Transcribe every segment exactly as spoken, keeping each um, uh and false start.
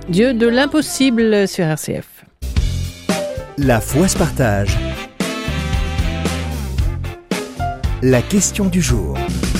Dieu de l'impossible sur R C F. La foi se partage. La question du jour.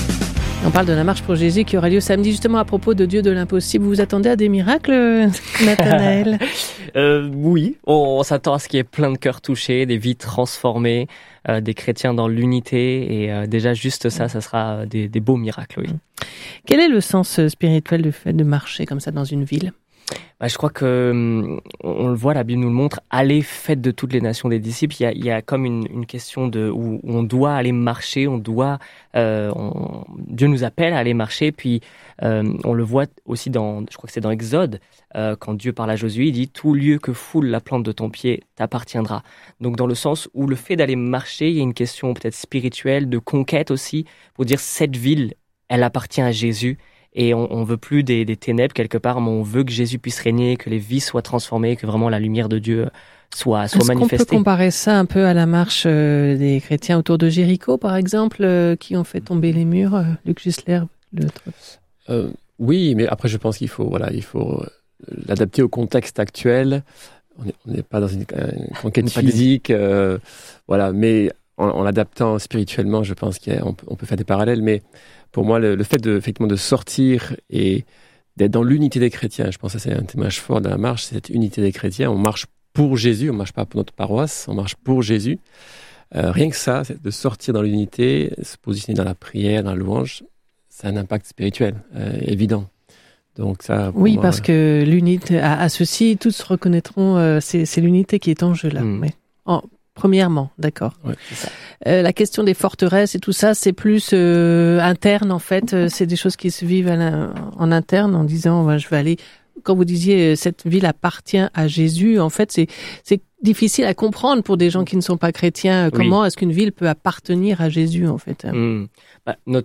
On parle de la marche pour Jésus qui aura lieu samedi, justement à propos de Dieu de l'impossible. Vous vous attendez à des miracles, Nathanaël? euh, Oui, on, on s'attend à ce qu'il y ait plein de cœurs touchés, des vies transformées, euh, des chrétiens dans l'unité. Et euh, déjà, juste ça, ça sera des, des beaux miracles, oui. Quel est le sens spirituel du fait de marcher comme ça dans une ville? Bah, je crois que on le voit, la Bible nous le montre. Allez, faites de toutes les nations des disciples. Il y a, il y a comme une, une question de où on doit aller marcher, on doit. Euh, on, Dieu nous appelle à aller marcher. Puis euh, on le voit aussi dans, je crois que c'est dans Exode, euh, quand Dieu parle à Josué, il dit tout lieu que foule la plante de ton pied t'appartiendra. Donc dans le sens où le fait d'aller marcher, il y a une question peut-être spirituelle, de conquête aussi, pour dire cette ville, elle appartient à Jésus. Et on, on veut plus des, des ténèbres quelque part, mais on veut que Jésus puisse régner, que les vies soient transformées, que vraiment la lumière de Dieu soit, soit Est-ce manifestée. Est-ce qu'on peut comparer ça un peu à la marche euh, des chrétiens autour de Jéricho, par exemple, euh, qui ont fait tomber les murs, euh, Luc Gisler, le euh, Oui, mais après je pense qu'il faut, voilà, il faut l'adapter au contexte actuel. On n'est pas dans une, une conquête physique, euh, voilà, mais en, en l'adaptant spirituellement, je pense qu'on peut, on peut faire des parallèles, mais pour moi, le, le fait de, effectivement, de sortir et d'être dans l'unité des chrétiens, je pense que c'est un témoignage fort de la marche, c'est cette unité des chrétiens. On marche pour Jésus, on ne marche pas pour notre paroisse, on marche pour Jésus. Euh, rien que ça, c'est de sortir dans l'unité, se positionner dans la prière, dans la louange, ça a un impact spirituel, euh, évident. Donc ça, oui, moi, parce que l'unité, à, à ceci, tous reconnaîtront, euh, c'est, c'est l'unité qui est en jeu là. Mm. Mais, en, premièrement, d'accord. Ouais, c'est ça. Euh, la question des forteresses et tout ça, c'est plus euh, interne en fait. Euh, c'est des choses qui se vivent à en interne en disant, ben, je vais aller. Quand vous disiez cette ville appartient à Jésus, en fait, c'est c'est difficile à comprendre pour des gens qui ne sont pas chrétiens. Comment oui. Est-ce qu'une ville peut appartenir à Jésus en fait? Mmh. Bah, notre